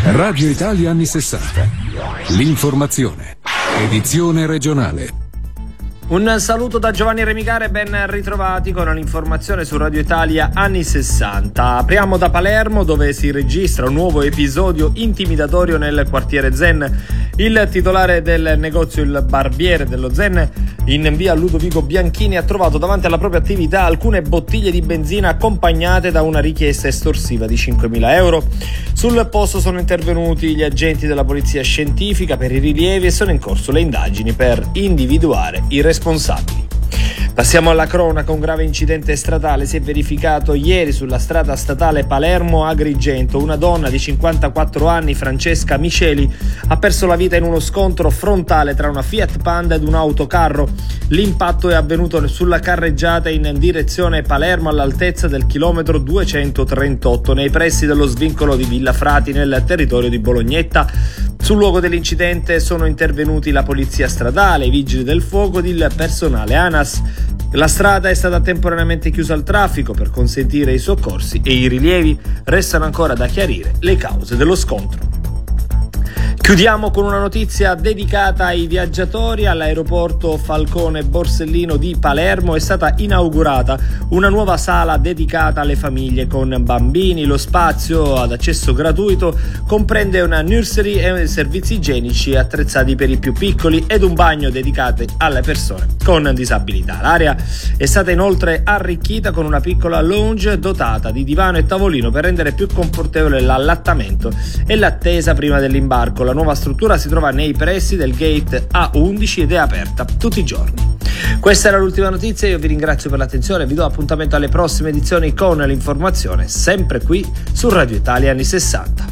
Radio Italia anni 60. L'informazione. Edizione regionale. Un saluto da Giovanni Remigare, ben ritrovati con l'informazione su Radio Italia anni 60. Apriamo da Palermo, dove si registra un nuovo episodio intimidatorio nel quartiere Zen. Il titolare del negozio, il barbiere dello Zen, in via Ludovico Bianchini, ha trovato davanti alla propria attività alcune bottiglie di benzina accompagnate da una richiesta estorsiva di 5.000 euro. Sul posto sono intervenuti gli agenti della polizia scientifica per i rilievi e sono in corso le indagini per individuare i responsabili. Passiamo alla cronaca. Un grave incidente stradale si è verificato ieri sulla strada statale Palermo-Agrigento. Una donna di 54 anni, Francesca Miceli, ha perso la vita in uno scontro frontale tra una Fiat Panda ed un autocarro. L'impatto è avvenuto sulla carreggiata in direzione Palermo all'altezza del chilometro 238, nei pressi dello svincolo di Villa Frati, nel territorio di Bolognetta. Sul luogo dell'incidente sono intervenuti la polizia stradale, i vigili del fuoco ed il personale ANAS. La strada è stata temporaneamente chiusa al traffico per consentire i soccorsi e i rilievi. Restano ancora da chiarire le cause dello scontro. Chiudiamo con una notizia dedicata ai viaggiatori. All'aeroporto Falcone Borsellino di Palermo è stata inaugurata una nuova sala dedicata alle famiglie con bambini. Lo spazio, ad accesso gratuito, comprende una nursery e servizi igienici attrezzati per i più piccoli ed un bagno dedicato alle persone con disabilità. L'area è stata inoltre arricchita con una piccola lounge dotata di divano e tavolino per rendere più confortevole l'allattamento e l'attesa prima dell'imbarco. La nuova struttura si trova nei pressi del gate A11 ed è aperta tutti i giorni. Questa era l'ultima notizia, io vi ringrazio per l'attenzione e vi do appuntamento alle prossime edizioni con l'informazione, sempre qui su Radio Italia anni 60.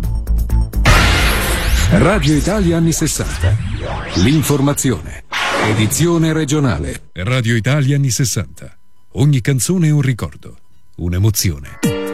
Radio Italia anni 60. L'informazione. Edizione regionale. Radio Italia anni 60. Ogni canzone è un ricordo, un'emozione.